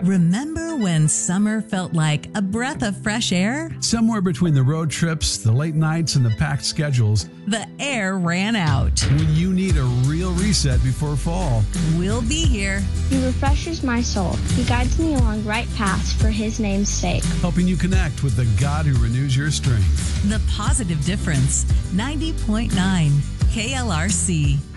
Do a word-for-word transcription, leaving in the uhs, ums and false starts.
Remember when summer felt like a breath of fresh air? Somewhere between the road trips, the late nights, and the packed schedules, the air ran out. When you need a real reset before fall, we'll be here. He refreshes my soul. He guides me along right paths for His name's sake. Helping you connect with the God who renews your strength. The Positive Difference, ninety point nine K L R C.